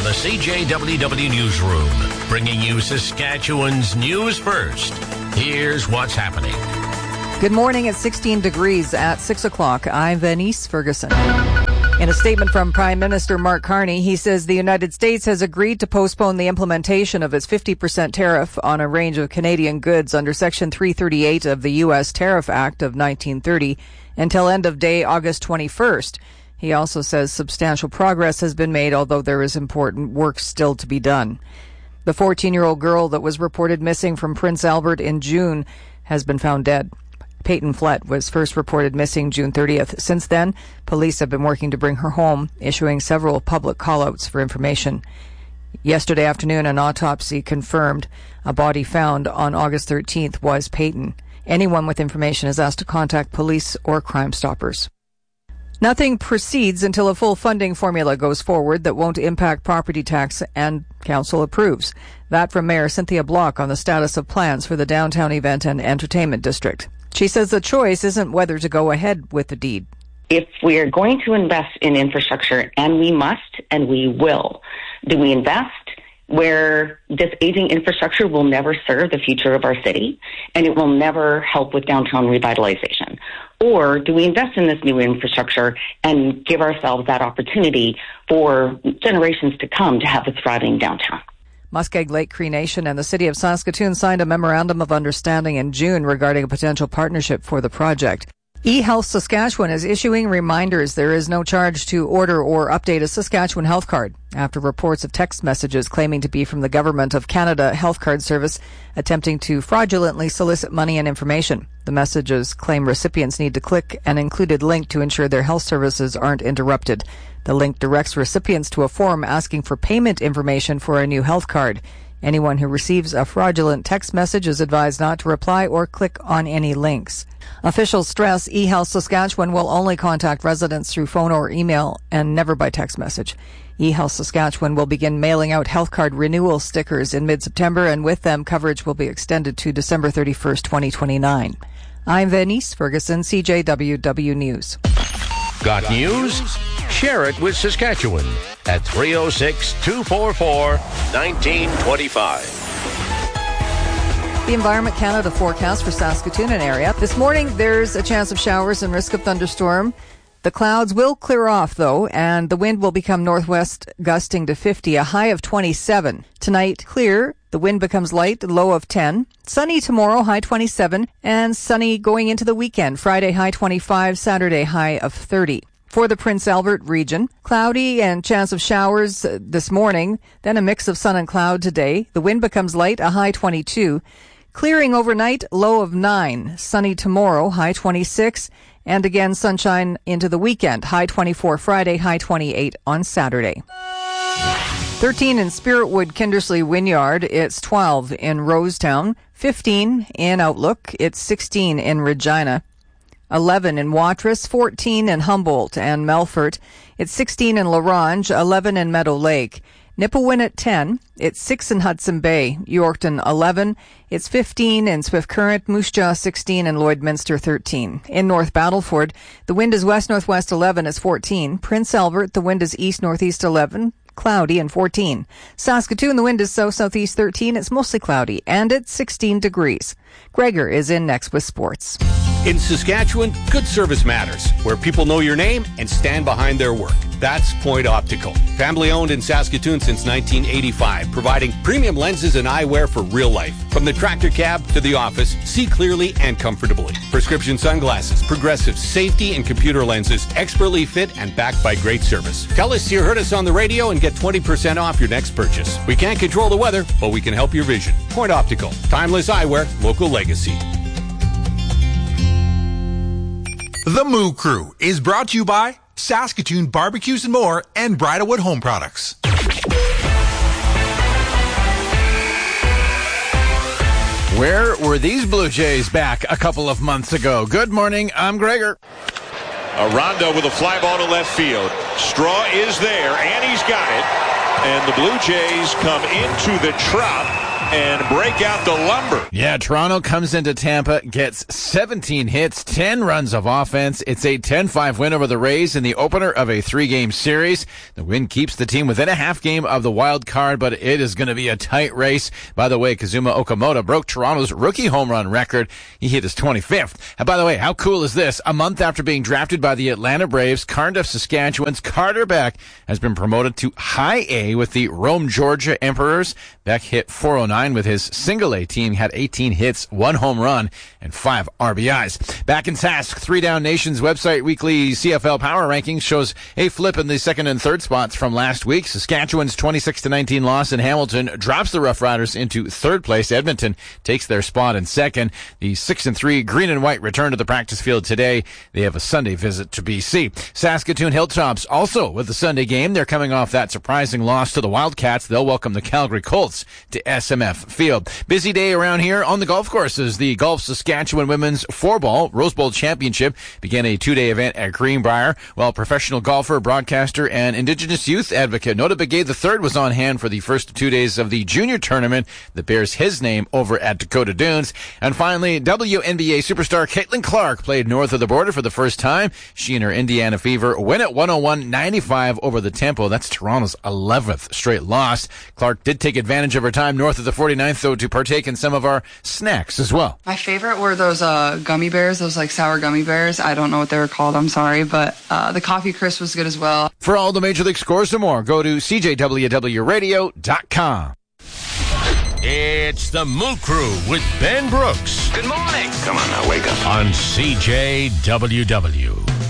the CJWW Newsroom, bringing you Saskatchewan's news first. Here's what's happening. Good morning. It's 16 degrees at 6 o'clock. I'm Venice Ferguson. In a statement from Prime Minister Mark Carney, he says the United States has agreed to postpone the implementation of its 50% tariff on a range of Canadian goods under Section 338 of the U.S. Tariff Act of 1930 until end of day August 21st. He also says substantial progress has been made, although there is important work still to be done. The 14-year-old girl that was reported missing from Prince Albert in June has been found dead. Peyton Flett was first reported missing June 30th. Since then, police have been working to bring her home, issuing several public call-outs for information. Yesterday afternoon, an autopsy confirmed a body found on August 13th was Peyton. Anyone with information is asked to contact police or Crime Stoppers. Nothing proceeds until a full funding formula goes forward that won't impact property tax and Council approves. That from Mayor Cynthia Block on the status of plans for the downtown event and entertainment district. She says the choice isn't whether to go ahead with the deed. If we are going to invest in infrastructure, and we must and we will, do we invest where this aging infrastructure will never serve the future of our city and it will never help with downtown revitalization? Or do we invest in this new infrastructure and give ourselves that opportunity for generations to come to have a thriving downtown? Muskeg Lake Cree Nation and the City of Saskatoon signed a memorandum of understanding in June regarding a potential partnership for the project. eHealth Saskatchewan is issuing reminders there is no charge to order or update a Saskatchewan health card after reports of text messages claiming to be from the Government of Canada Health Card Service attempting to fraudulently solicit money and information. The messages claim recipients need to click an included link to ensure their health services aren't interrupted. The link directs recipients to a form asking for payment information for a new health card. Anyone who receives a fraudulent text message is advised not to reply or click on any links. Officials stress eHealth Saskatchewan will only contact residents through phone or email and never by text message. eHealth Saskatchewan will begin mailing out health card renewal stickers in mid-September, and with them, coverage will be extended to December 31st, 2029. I'm Venice Ferguson, CJWW News. Got news? Share it with Saskatchewan at 306-244-1925. The Environment Canada forecast for Saskatoon and area. This morning, there's a chance of showers and risk of thunderstorm. The clouds will clear off, though, and the wind will become northwest, gusting to 50, a high of 27. Tonight, clear. The wind becomes light, low of 10. Sunny tomorrow, high 27. And sunny going into the weekend. Friday, high 25. Saturday, high of 30. For the Prince Albert region, cloudy and chance of showers this morning, then a mix of sun and cloud today. The wind becomes light, a high 22. Clearing overnight, low of 9. Sunny tomorrow, high 26. And again, sunshine into the weekend, high 24 Friday, high 28 on Saturday. 13 in Spiritwood, Kindersley Wynyard. It's 12 in Rosetown. 15 in Outlook. It's 16 in Regina. 11 in Watrous, 14 in Humboldt and Melfort. It's 16 in La Ronge, 11 in Meadow Lake. Nipawin at 10. It's 6 in Hudson Bay. Yorkton 11. It's 15 in Swift Current. Moose Jaw 16 and Lloydminster 13. In North Battleford, the wind is west-northwest 11. It's 14. Prince Albert, the wind is east-northeast 11. Cloudy and 14. Saskatoon, the wind is south-southeast 13. It's mostly cloudy and it's 16 degrees. Gregor is in next with sports. In Saskatchewan, good service matters, where people know your name and stand behind their work. That's Point Optical. Family owned in Saskatoon since 1985, providing premium lenses and eyewear for real life. From the tractor cab to the office, see clearly and comfortably. Prescription sunglasses, progressive safety and computer lenses, expertly fit and backed by great service. Tell us you heard us on the radio and get 20% off your next purchase. We can't control the weather, but we can help your vision. Point Optical. Timeless eyewear, local legacy. The Moo Crew is brought to you by Saskatoon Barbecues and More and Bridalwood Home Products. Where were these Blue Jays back a couple of months ago? Good morning, I'm Gregor. Rondo with a fly ball to left field. Straw is there, and he's got it. And the Blue Jays come into the Trop and break out the lumber. Yeah, Toronto comes into Tampa, gets 17 hits, 10 runs of offense. It's a 10-5 win over the Rays in the opener of a 3-game series. The win keeps the team within a half game of the wild card, but it is going to be a tight race. By the way, Kazuma Okamoto broke Toronto's rookie home run record. He hit his 25th. And by the way, how cool is this? A month after being drafted by the Atlanta Braves, Cardiff, Saskatchewan's Carter Beck has been promoted to High A with the Rome, Georgia Emperors. Beck hit .409 with his single-A team, had 18 hits, 1 home run, and 5 RBIs. Back in Sask, 3 Down Nation's website weekly CFL Power Rankings shows a flip in the second and third spots from last week. Saskatchewan's 26-19 loss in Hamilton drops the Rough Riders into third place. Edmonton takes their spot in second. The 6-3 Green and White return to the practice field today. They have a Sunday visit to BC. Saskatoon Hilltops also with the Sunday game. They're coming off that surprising loss to the Wildcats. They'll welcome the Calgary Colts to SMF Field. Busy day around here on the golf courses. The Golf Saskatchewan Women's 4-Ball Rose Bowl Championship began a 2-day event at Greenbrier, while professional golfer, broadcaster, and Indigenous youth advocate Nota Begay III was on hand for the first 2 days of the junior tournament that bears his name over at Dakota Dunes. And finally, WNBA superstar Caitlin Clark played north of the border for the first time. She and her Indiana Fever win at 101-95 over the Tempo. That's Toronto's 11th straight loss. Clark did take advantage of her time north of the 49th, though, to partake in some of our snacks as well. My favorite were those gummy bears, those like sour gummy bears. I don't know what they were called, I'm sorry, but the coffee crisp was good as well. For all the Major League scores and more, go to CJWWRadio.com. It's the Moo Crew with Ben Brooks. Good morning. Come on now, wake up. On CJWW.